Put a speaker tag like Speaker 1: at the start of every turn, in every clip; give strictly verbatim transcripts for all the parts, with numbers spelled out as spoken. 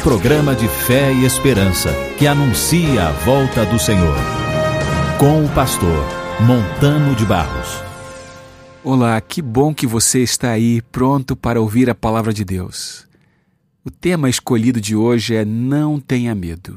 Speaker 1: programa de fé e esperança que anuncia a volta do Senhor. Com o pastor Montano de Barros.
Speaker 2: Olá, que bom que você está aí pronto para ouvir a palavra de Deus. O tema escolhido de hoje é Não Tenha Medo.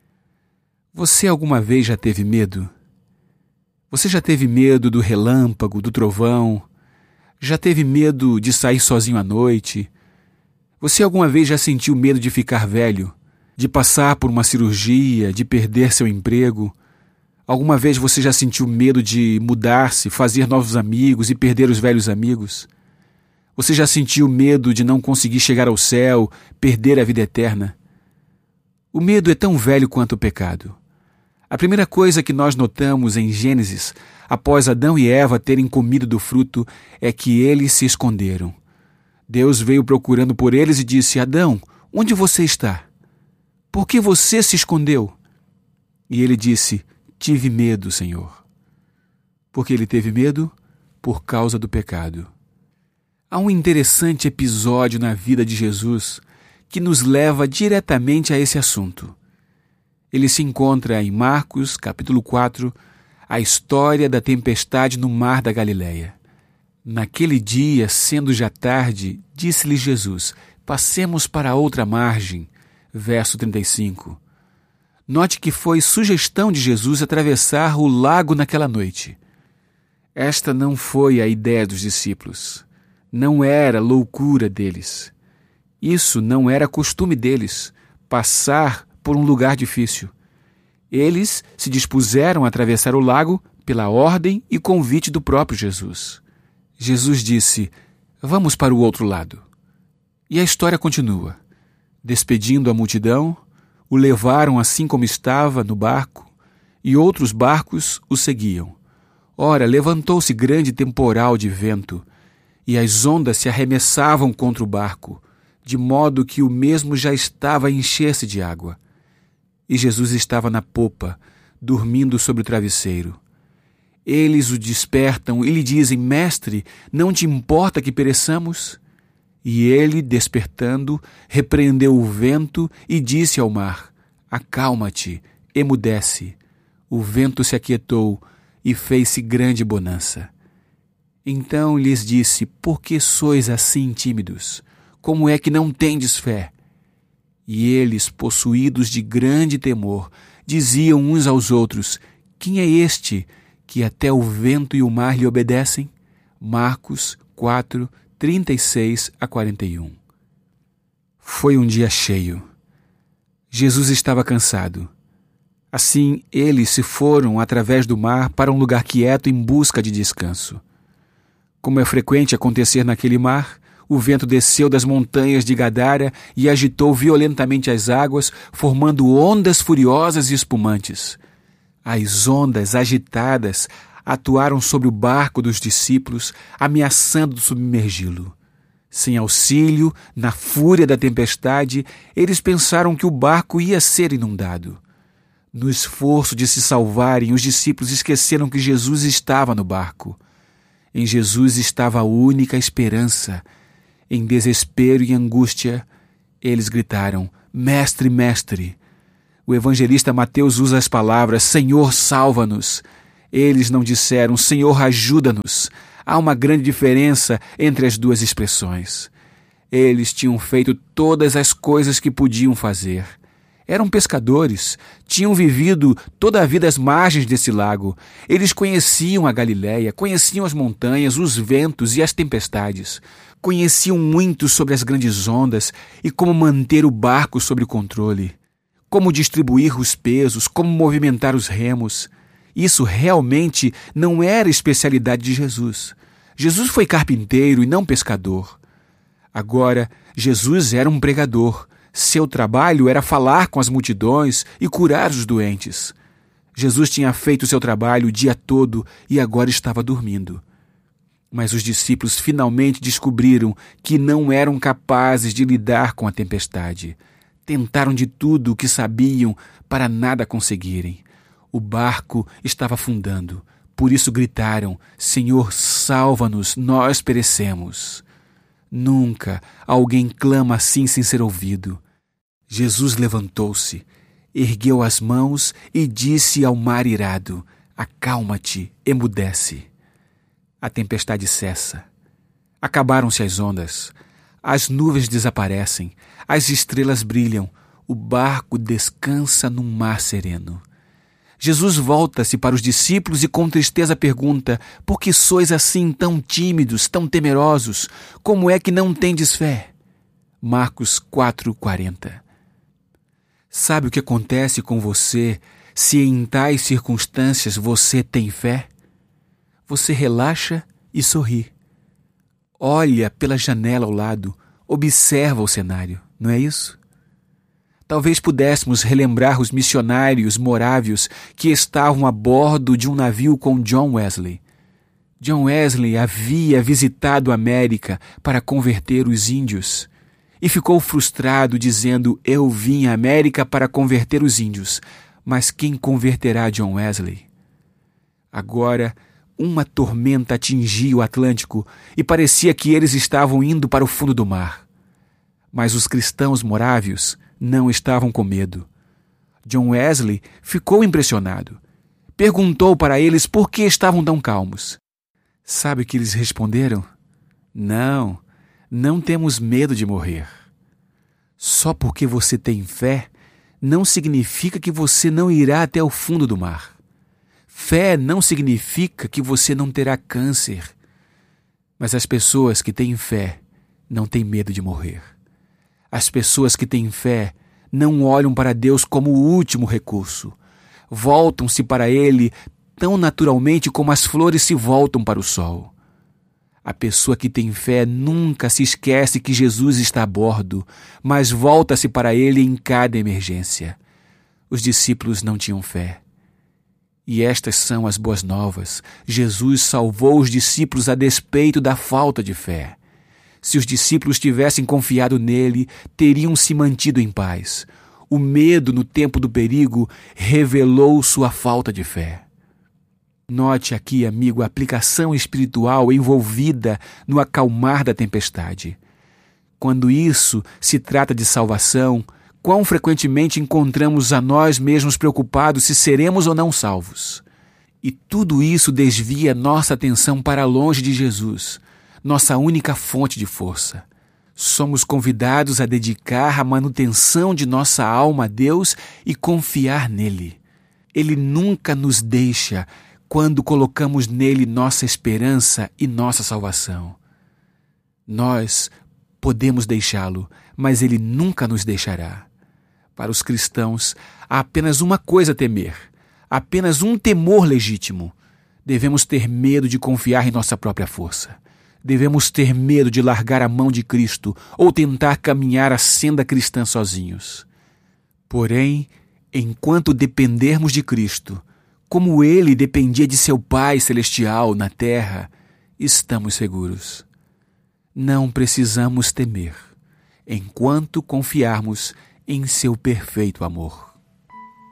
Speaker 2: Você alguma vez já teve medo? Você já teve medo do relâmpago, do trovão? Já teve medo de sair sozinho à noite? Você alguma vez já sentiu medo de ficar velho? De passar por uma cirurgia, de perder seu emprego? Alguma vez você já sentiu medo de mudar-se, fazer novos amigos e perder os velhos amigos? Você já sentiu medo de não conseguir chegar ao céu, perder a vida eterna? O medo é tão velho quanto o pecado. A primeira coisa que nós notamos em Gênesis, após Adão e Eva terem comido do fruto, é que eles se esconderam. Deus veio procurando por eles e disse: Adão, onde você está? Por que você se escondeu? E ele disse: Tive medo, Senhor. Por que ele teve medo? Por causa do pecado. Há um interessante episódio na vida de Jesus que nos leva diretamente a esse assunto. Ele se encontra em Marcos, capítulo quatro, a história da tempestade no mar da Galileia. Naquele dia, sendo já tarde, disse-lhe Jesus: Passemos para a outra margem. Verso trinta e cinco. Note que foi sugestão de Jesus atravessar o lago naquela noite. Esta não foi a ideia dos discípulos. Não era loucura deles. Isso não era costume deles, passar por um lugar difícil. Eles se dispuseram a atravessar o lago pela ordem e convite do próprio Jesus. Jesus disse: Vamos para o outro lado. E a história continua. Despedindo a multidão, o levaram assim como estava no barco, e outros barcos o seguiam. Ora, levantou-se grande temporal de vento, e as ondas se arremessavam contra o barco, de modo que o mesmo já estava a encher-se de água. E Jesus estava na popa, dormindo sobre o travesseiro. Eles o despertam e lhe dizem: Mestre, não te importa que pereçamos? E ele, despertando, repreendeu o vento e disse ao mar: Acalma-te, emudece. O vento se aquietou e fez-se grande bonança. Então lhes disse: Por que sois assim tímidos? Como é que não tendes fé? E eles, possuídos de grande temor, diziam uns aos outros: Quem é este que até o vento e o mar lhe obedecem? Marcos quatro, trinta e seis a quarenta e um. Foi um dia cheio. Jesus estava cansado. Assim, eles se foram através do mar para um lugar quieto em busca de descanso. Como é frequente acontecer naquele mar, o vento desceu das montanhas de Gadara e agitou violentamente as águas, formando ondas furiosas e espumantes. As ondas agitadas atuaram sobre o barco dos discípulos, ameaçando submergi-lo. Sem auxílio, na fúria da tempestade, eles pensaram que o barco ia ser inundado. No esforço de se salvarem, os discípulos esqueceram que Jesus estava no barco. Em Jesus estava a única esperança. Em desespero e angústia, eles gritaram: Mestre, mestre! O evangelista Mateus usa as palavras: Senhor, salva-nos. Eles não disseram: Senhor, ajuda-nos. Há uma grande diferença entre as duas expressões. Eles tinham feito todas as coisas que podiam fazer. Eram pescadores, tinham vivido toda a vida às margens desse lago. Eles conheciam a Galileia, conheciam as montanhas, os ventos e as tempestades. Conheciam muito sobre as grandes ondas e como manter o barco sob controle. Como distribuir os pesos, como movimentar os remos. Isso realmente não era especialidade de Jesus. Jesus foi carpinteiro e não pescador. Agora, Jesus era um pregador. Seu trabalho era falar com as multidões e curar os doentes. Jesus tinha feito seu trabalho o dia todo e agora estava dormindo. Mas os discípulos finalmente descobriram que não eram capazes de lidar com a tempestade. Tentaram de tudo o que sabiam para nada conseguirem. O barco estava afundando. Por isso gritaram: Senhor, salva-nos, nós perecemos. Nunca alguém clama assim sem ser ouvido. Jesus levantou-se, ergueu as mãos e disse ao mar irado: acalma-te, emudece. A tempestade cessa. Acabaram-se as ondas. As nuvens desaparecem. As estrelas brilham. O barco descansa num mar sereno. Jesus volta-se para os discípulos e com tristeza pergunta: por que sois assim tão tímidos, tão temerosos? Como é que não tendes fé? Marcos quatro, quarenta. Sabe o que acontece com você se em tais circunstâncias você tem fé? Você relaxa e sorri. Olha pela janela ao lado, observa o cenário, não é isso? Talvez pudéssemos relembrar os missionários morávios que estavam a bordo de um navio com John Wesley. John Wesley havia visitado a América para converter os índios e ficou frustrado dizendo: eu vim à América para converter os índios, mas quem converterá John Wesley? Agora, uma tormenta atingia o Atlântico e parecia que eles estavam indo para o fundo do mar. Mas os cristãos morávios não estavam com medo. John Wesley ficou impressionado. Perguntou para eles por que estavam tão calmos. Sabe o que eles responderam? Não, não temos medo de morrer. Só porque você tem fé, não significa que você não irá até o fundo do mar. Fé não significa que você não terá câncer. Mas as pessoas que têm fé não têm medo de morrer. As pessoas que têm fé não olham para Deus como o último recurso. Voltam-se para Ele tão naturalmente como as flores se voltam para o sol. A pessoa que tem fé nunca se esquece que Jesus está a bordo, mas volta-se para Ele em cada emergência. Os discípulos não tinham fé. E estas são as boas novas. Jesus salvou os discípulos a despeito da falta de fé. Se os discípulos tivessem confiado nele, teriam se mantido em paz. O medo no tempo do perigo revelou sua falta de fé. Note aqui, amigo, a aplicação espiritual envolvida no acalmar da tempestade. Quando isso se trata de salvação, quão frequentemente encontramos a nós mesmos preocupados se seremos ou não salvos. E tudo isso desvia nossa atenção para longe de Jesus, nossa única fonte de força. Somos convidados a dedicar a manutenção de nossa alma a Deus e confiar nele. Ele nunca nos deixa quando colocamos nele nossa esperança e nossa salvação. Nós podemos deixá-lo, mas ele nunca nos deixará. Para os cristãos, há apenas uma coisa a temer, apenas um temor legítimo. Devemos ter medo de confiar em nossa própria força. Devemos ter medo de largar a mão de Cristo ou tentar caminhar a senda cristã sozinhos. Porém, enquanto dependermos de Cristo, como Ele dependia de seu Pai Celestial na terra, estamos seguros. Não precisamos temer, enquanto confiarmos em seu perfeito amor.